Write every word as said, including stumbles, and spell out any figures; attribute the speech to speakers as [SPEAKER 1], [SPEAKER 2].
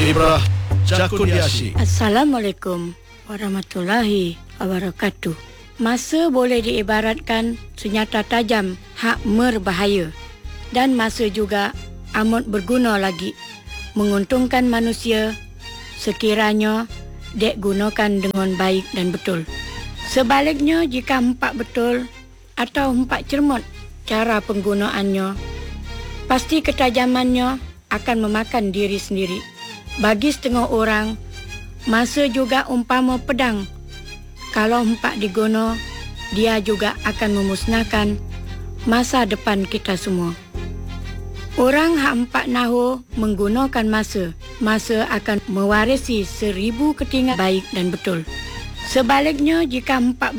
[SPEAKER 1] Ibrah Cakundiasi.
[SPEAKER 2] Assalamualaikum warahmatullahi wabarakatuh. Masa boleh diibaratkan senjata tajam hak berbahaya, dan masa juga amat berguna lagi, menguntungkan manusia sekiranya dek gunakan dengan baik dan betul. Sebaliknya, jika empat betul atau empat cermat cara penggunaannya, pasti ketajamannya akan memakan diri sendiri. Bagi setengah orang, masa juga umpama pedang. Kalau empat diguna, dia juga akan memusnahkan masa depan kita semua. Orang hak empat nahu menggunakan masa, masa akan mewarisi seribu ketinggalan baik dan betul. Sebaliknya, jika empat